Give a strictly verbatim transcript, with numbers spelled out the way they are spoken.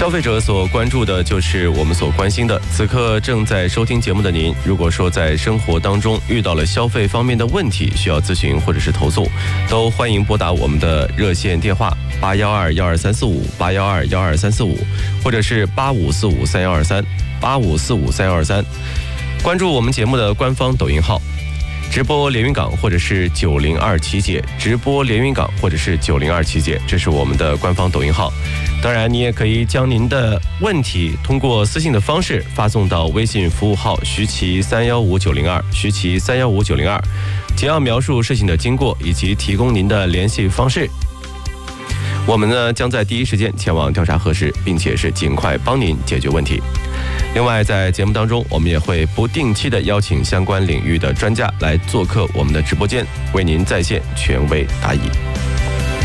消费者所关注的就是我们所关心的。此刻正在收听节目的您，如果说在生活当中遇到了消费方面的问题，需要咨询或者是投诉，都欢迎拨打我们的热线电话八幺二幺二三四五八幺二幺二三四五，或者是八五四五三幺二三八五四五三幺二三。关注我们节目的官方抖音号。直播连云港或者是九零二七姐，直播连云港或者是九零二七姐，这是我们的官方抖音号。当然，你也可以将您的问题通过私信的方式发送到微信服务号徐奇三幺五九零二，徐奇三幺五九零二，简要描述事情的经过以及提供您的联系方式。我们呢将在第一时间前往调查核实，并且是尽快帮您解决问题。另外，在节目当中，我们也会不定期的邀请相关领域的专家来做客我们的直播间，为您在线权威答疑。